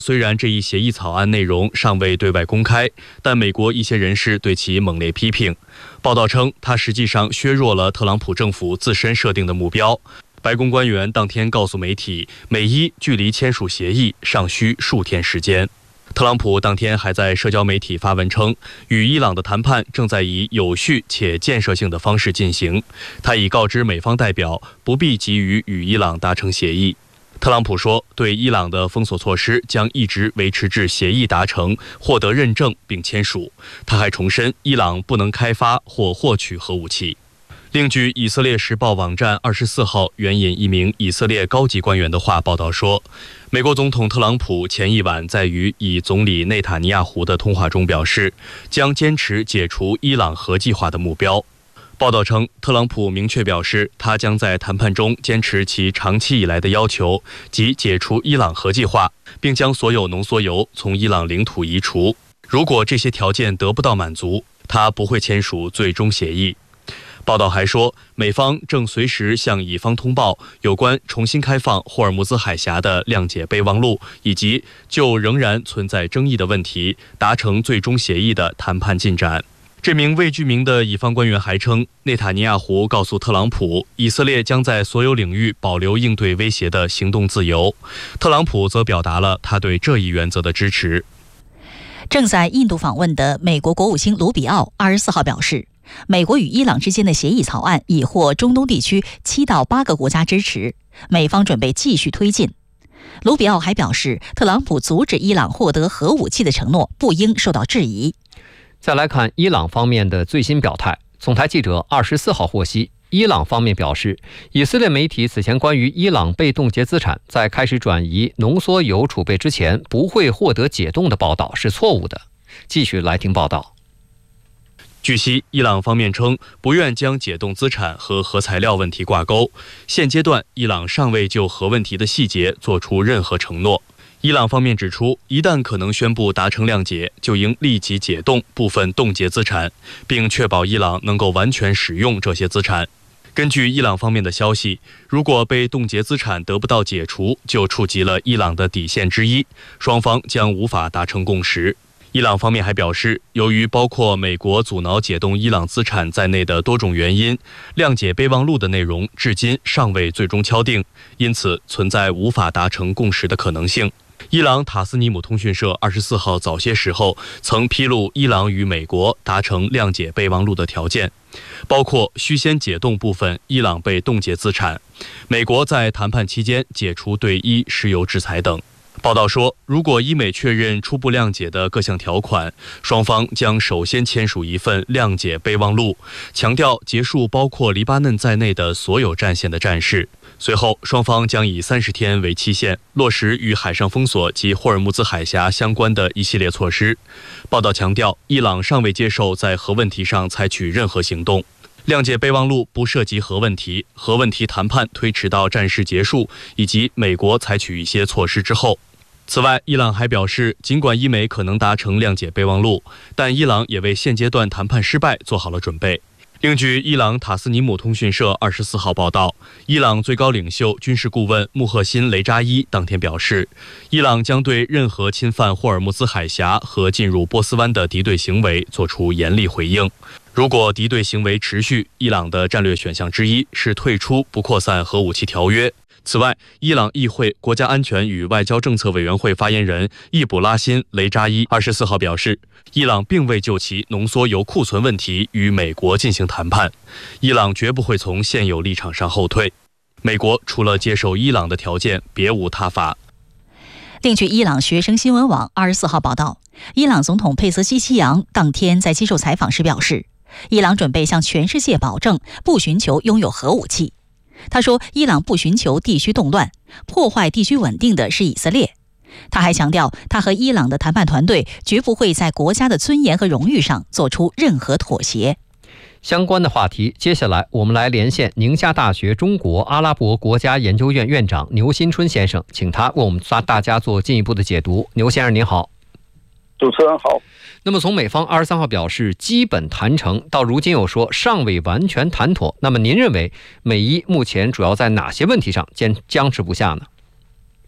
虽然这一协议草案内容尚未对外公开，但美国一些人士对其猛烈批评。报道称，它实际上削弱了特朗普政府自身设定的目标。白宫官员当天告诉媒体，美伊距离签署协议尚需数天时间。特朗普当天还在社交媒体发文称，与伊朗的谈判正在以有序且建设性的方式进行。他已告知美方代表不必急于与伊朗达成协议。特朗普说，对伊朗的封锁措施将一直维持至协议达成、获得认证并签署。他还重申，伊朗不能开发或获取核武器。另据以色列时报网站24号援引一名以色列高级官员的话报道说，美国总统特朗普前一晚在与总理内塔尼亚胡的通话中表示，将坚持解除伊朗核计划的目标。报道称，特朗普明确表示，他将在谈判中坚持其长期以来的要求，即解除伊朗核计划，并将所有浓缩铀从伊朗领土移除。如果这些条件得不到满足，他不会签署最终协议。报道还说，美方正随时向乙方通报有关重新开放霍尔木兹海峡的谅解备忘录，以及就仍然存在争议的问题达成最终协议的谈判进展。这名未具名的乙方官员还称，内塔尼亚胡告诉特朗普，以色列将在所有领域保留应对威胁的行动自由。特朗普则表达了他对这一原则的支持。 正在印度访问的美国国务卿卢比奥24号表示，美国与伊朗之间的协议草案已获中东地区7到8个国家支持，美方准备继续推进。卢比奥还表示，特朗普阻止伊朗获得核武器的承诺不应受到质疑。 再来看伊朗方面的最新表态。总台记者24号获悉，伊朗方面表示，以色列媒体此前关于伊朗被冻结资产在开始转移浓缩铀储备之前不会获得解冻的报道是错误的。继续来听报道。 据悉，伊朗方面称不愿将解冻资产和核材料问题挂钩。现阶段，伊朗尚未就核问题的细节做出任何承诺。伊朗方面指出，一旦可能宣布达成谅解，就应立即解冻部分冻结资产，并确保伊朗能够完全使用这些资产。根据伊朗方面的消息，如果被冻结资产得不到解除，就触及了伊朗的底线之一，双方将无法达成共识。伊朗方面还表示，由于包括美国阻挠解冻伊朗资产在内的多种原因，谅解备忘录的内容至今尚未最终敲定，因此存在无法达成共识的可能性。伊朗塔斯尼姆通讯社24号早些时候曾披露，伊朗与美国达成谅解备忘录的条件，包括需先解冻部分伊朗被冻结资产，美国在谈判期间解除对伊石油制裁等。报道说，如果伊美确认初步谅解的各项条款，双方将首先签署一份谅解备忘录，强调结束包括黎巴嫩在内的所有战线的战事。随后，双方将以30天为期限，落实与海上封锁及霍尔木兹海峡相关的一系列措施。报道强调，伊朗尚未接受在核问题上采取任何行动。谅解备忘录不涉及核问题，核问题谈判推迟到战事结束以及美国采取一些措施之后。此外，伊朗还表示，尽管伊美可能达成谅解备忘录，但伊朗也为现阶段谈判失败做好了准备。另据伊朗塔斯尼姆通讯社24号报道，伊朗最高领袖军事顾问穆赫辛·雷扎伊当天表示，伊朗将对任何侵犯霍尔木兹海峡和进入波斯湾的敌对行为做出严厉回应。如果敌对行为持续，伊朗的战略选项之一是退出不扩散核武器条约。此外，伊朗议会国家安全与外交政策委员会发言人易卜拉欣·雷扎伊24号表示，伊朗并未就其浓缩铀库存问题与美国进行谈判，伊朗绝不会从现有立场上后退。美国除了接受伊朗的条件，别无他法。 另据伊朗学生新闻网24号报道，伊朗总统佩泽西希扬当天在接受采访时表示，伊朗准备向全世界保证不寻求拥有核武器。他说，伊朗不寻求地区动乱，破坏地区稳定的是以色列。他还强调，他和伊朗的谈判团队绝不会在国家的尊严和荣誉上做出任何妥协。 相关的话题，接下来我们来连线宁夏大学中国阿拉伯国家研究院院长牛新春先生，请他为我们大家做进一步的解读。牛先生您好。 主持人好。 那么从美方23号表示基本谈成，到如今又说尚未完全谈妥，那么您认为美伊目前主要在哪些问题上僵持不下呢？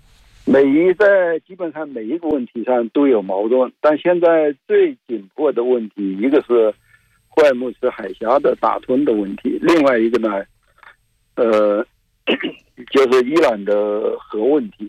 基本上每一个问题上都有矛盾，但现在最紧迫的问题，一个是霍尔木兹海峡的打通的问题，另外一个呢，就是伊朗的核问题，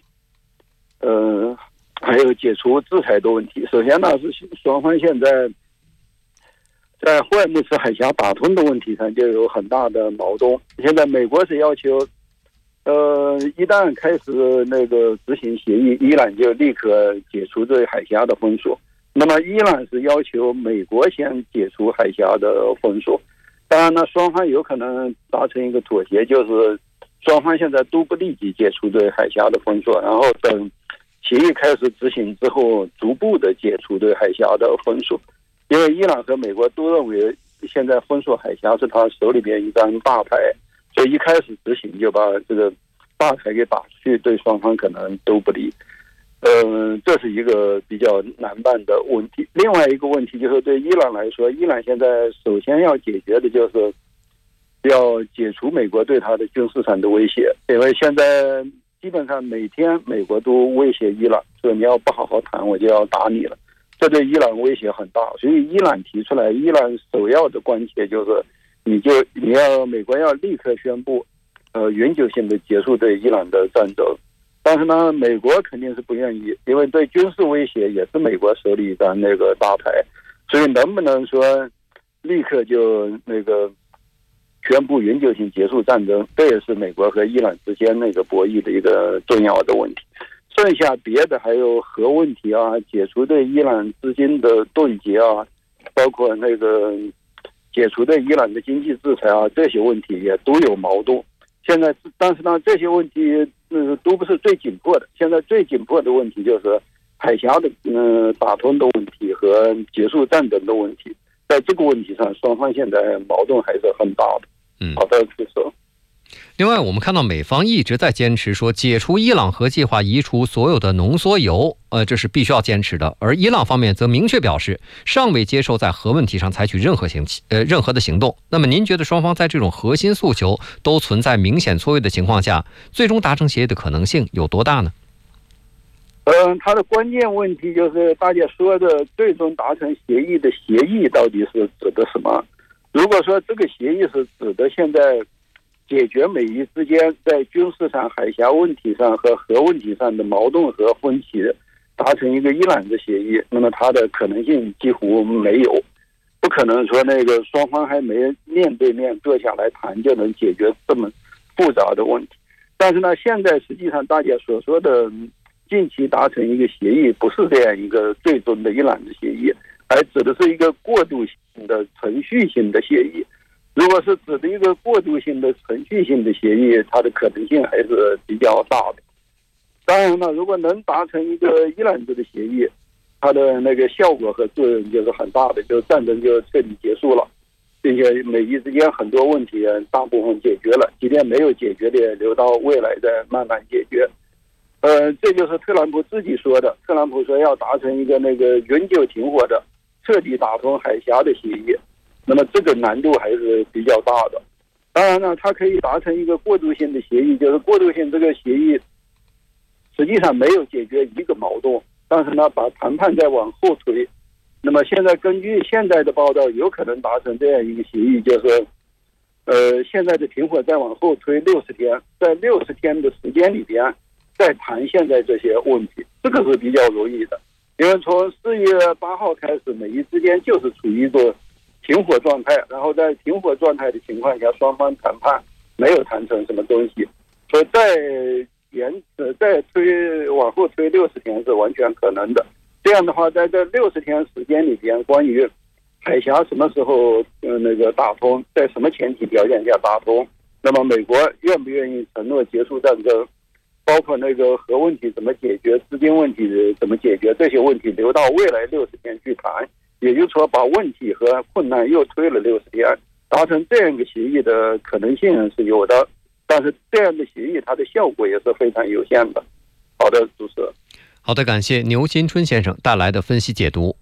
还有解除制裁的问题。首先呢，是双方现在在霍尔木兹海峡打通的问题上就有很大的矛盾。现在美国是要求，一旦开始执行协议，伊朗就立刻解除对海峡的封锁。那么伊朗是要求美国先解除海峡的封锁。当然呢，双方有可能达成一个妥协，就是双方现在都不立即解除对海峡的封锁，然后等协议开始执行之后，逐步的解除对海峡的封锁。因为伊朗和美国都认为现在封锁海峡是他手里边一张大牌，所以一开始执行就把这个大牌给打出去，对双方可能都不利。这是一个比较难办的问题。另外一个问题就是对伊朗来说，伊朗现在首先要解决的就是要解除美国对他的军事上的威胁，因为现在基本上每天美国都威胁伊朗，说你要不好好谈，我就要打你了。这对伊朗威胁很大，所以伊朗提出来，伊朗首要的关切就是美国要立刻宣布，永久性的结束对伊朗的战争。但是呢，美国肯定是不愿意，因为对军事威胁也是美国手里一张大牌，所以能不能说立刻就宣布永久性结束战争，这也是美国和伊朗之间博弈的一个重要的问题。剩下别的还有核问题啊，解除对伊朗资金的冻结啊，包括解除对伊朗的经济制裁啊，这些问题也都有矛盾。现在，但是呢，这些问题都不是最紧迫的。现在最紧迫的问题就是海峡的打通的问题和结束战争的问题。在这个问题上，双方现在矛盾还是很大的。好的，主持人。 另外，我们看到美方一直在坚持说解除伊朗核计划，移除所有的浓缩铀，这是必须要坚持的。而伊朗方面则明确表示，尚未接受在核问题上采取任何的行动。那么，您觉得双方在这种核心诉求都存在明显错位的情况下，最终达成协议的可能性有多大呢？ 它的关键问题就是大家说的最终达成协议的协议到底是指的什么？如果说这个协议是指的现在解决美伊之间在军事上、海峡问题上和核问题上的矛盾和分歧，达成一个伊朗的协议，那么它的可能性几乎没有，不可能说双方还没面对面坐下来谈就能解决这么复杂的问题。但是呢，现在实际上大家所说的近期达成一个协议，不是这样一个最终的伊朗的协议，而指的是一个过渡性的程序性的协议。如果是指的一个过渡性的程序性的协议，它的可能性还是比较大的。当然了，如果能达成一个伊朗制的协议，它的效果和作用就是很大的，就战争就彻底结束了，并且美伊之间很多问题大部分解决了，即便没有解决的，留到未来再慢慢解决。这就是特朗普自己说的。特朗普说要达成一个永久停火的、彻底打通海峡的协议，那么这个难度还是比较大的。当然呢，它可以达成一个过渡性的协议，就是过渡性这个协议实际上没有解决一个矛盾，但是呢，把谈判再往后推。那么现在根据现在的报道，有可能达成这样一个协议，就是现在的停火再往后推60天，在60天的时间里边再谈现在这些问题，这个是比较容易的。因为从4月8号开始，美伊之间就是处于一个停火状态，然后在停火状态的情况下，双方谈判没有谈成什么东西，所以再往后推60天是完全可能的。这样的话，在这60天时间里边，关于海峡什么时候打通，在什么前提条件下打通，那么美国愿不愿意承诺结束战争，包括核问题怎么解决，资金问题怎么解决，这些问题留到未来60天去谈。也就是说，把问题和困难又推了60天，达成这样一个协议的可能性是有的，但是这样的协议它的效果也是非常有限的。好的，主持人。 好的，感谢牛金春先生带来的分析解读。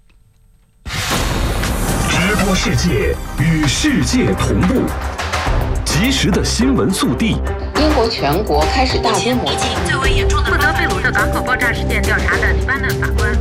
直播世界，与世界同步，及时的新闻速递， 英国全国开始大规模最为严重的负责贝鲁特港口爆炸事件调查的黎巴嫩法官